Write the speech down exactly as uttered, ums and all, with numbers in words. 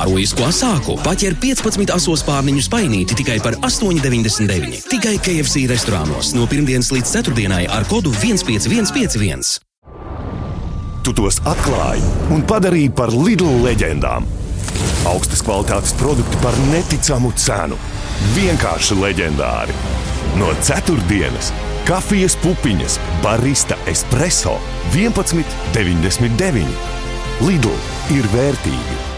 Pārojisko sāku paķer piecpadsmit asos pārniņu spainīti tikai par astoņi deviņdesmit deviņi. Tikai K F C restorānos no pirmdienas līdz ceturtdienai ar kodu viens pieci viens pieci viens. Tu tos atklāji un padarīji par Lidl leģendām. Augstas kvalitātes produkti par neticamu cenu. Vienkārši leģendāri. No ceturtdienas kafijas pupiņas, barista espresso vienpadsmit deviņdesmit deviņi. Lidl ir vērtīgi.